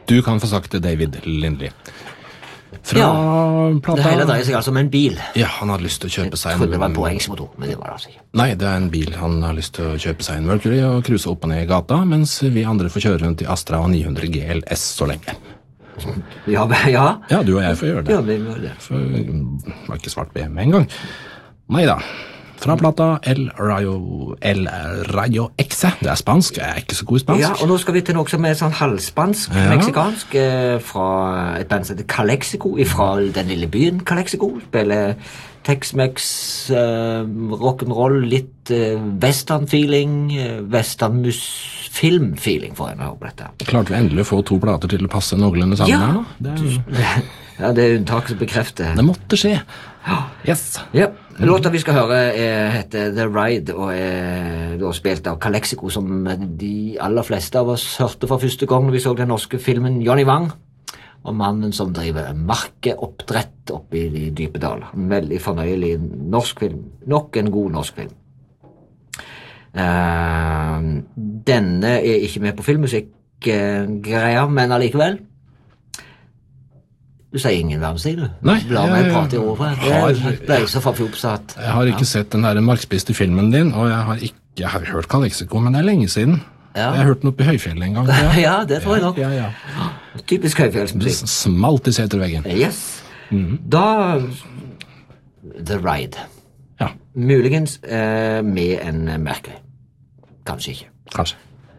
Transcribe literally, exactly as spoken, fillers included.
Du kan få sagt David Lindley. Fra Ja, plata... det hele dreier seg altså om en bil. Ja, han hadde lyst til å kjøpe seg Jeg trodde det var en poengsmotor, men det var det altså ikke. Nei, det er en bil. Han har lyst til å kjøpe seg en Mercury og cruise opp og ned i gata, mens vi andre får kjøre rundt i Astra og ni hundre G L S så lenge. Ja, ja. Ja, du og jeg får gjøre det. Ja, vi må det. For det var ikke svart B M W en gang. Neida. Fra plata El Rayo, El Rayo Exe. Det er spansk, jeg er ikke så god i spansk. Ja, og nå skal vi til noe som er sånn halvspansk, Ja. meksikansk, eh, fra et band som heter Calexico, fra den lille byen Calexico. Spiller Tex-Mex, eh, rock'n'roll, litt eh, western-feeling, eh, western-film-feeling, får jeg nå på dette. Klarte vi endelig å få to plater til å passe noenlunde sammen Ja. her nå? Det, Ja, det er unntak som bekrefter. det måtte skje. Yes. Ja, låta vi skal høre er, heter The Ride og er da spilt av Calexico, som de aller fleste av oss hørte for første gang når vi så den norske filmen Johnny Wang, og mannen som driver markeoppdrett oppe i de dype daler. En veldig fornøyelig norsk film. Nok en god norsk film. Uh, denne er ikke med på filmmusikk-greia, men allikevel. Du sier ingen verdens ting, du. Nei, La meg jeg- prate i ordet. har- Jeg ble så forfjops at... Jeg har ikke sett den der markspiste filmen din, og jeg har ikke jeg har hørt Calexico, men det er lenge siden. Ja. Jeg har hørt den oppe i Høyfjellet en gang. Ja, det tror jeg nok. Ja, ja, ja. Typisk Det høyfjellsmusikk. smalt i seterveggen. Yes. Da The Ride. Ja, Muligens eh, med en Mercury. Kanskje ikke. kanskje.